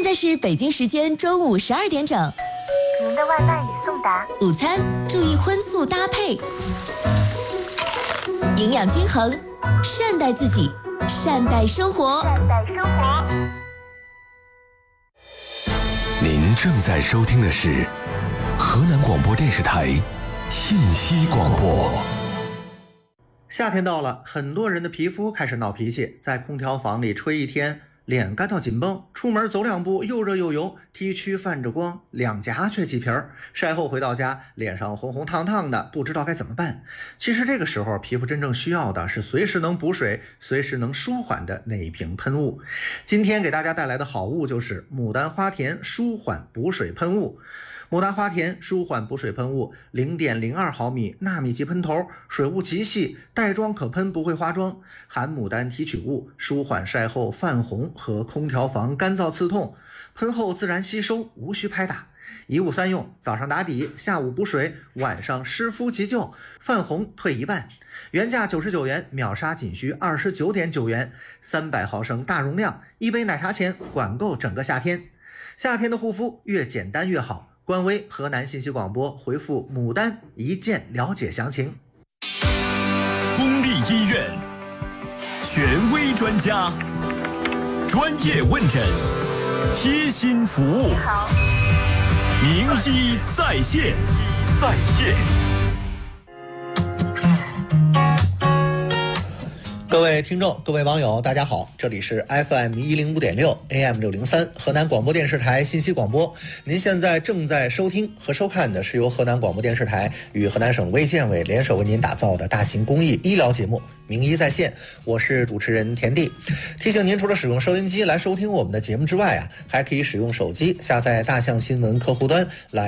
在是北京时间中午12点整。 您的外卖已送达。 午餐注意荤素搭配，营养均衡，善待自己，善待生活。 善待生活。 您正在收听的是河南广播电视台信息广播。 夏天到了，很多人的皮肤开始闹脾气，在空调房里吹一天，脸干到紧绷，出门走2步又热又油，T 区泛着光，两颊却起皮儿，晒后回到家脸上红红烫烫的，不知道该怎么办。其实这个时候皮肤真正需要的是随时能补水，随时能舒缓的那一瓶喷雾。今天给大家带来的好物就是牡丹花田舒缓补水喷雾。牡丹花田舒缓补水喷雾 0.02 毫米纳米级喷头，水雾极细，带妆可喷不会花妆，含牡丹提取物，舒缓晒后泛红和空调房干燥刺痛，喷后自然吸收，无需拍打。1物3用，早上打底，下午补水，晚上湿敷急救，泛红退一半。原价99元，秒杀仅需29.9元，300毫升大容量，一杯奶茶钱管够整个夏天。夏天的护肤越简单越好。官微河南信息广播回复牡丹一键了解详情。 公立医院，权威专家，专业问诊，贴心服务，名医在线。 各位听众，各位网友，大家好，这里是 FM 105.6 AM 603河南广播电视台信息广播。您现在正在收听和收看的是由河南广播电视台与河南省卫健委联手为您打造的大型公益医疗节目《名医在线》，我是主持人田地。提醒您，除了使用收音机来收听我们的节目之外还可以使用手机下载大象新闻客户端来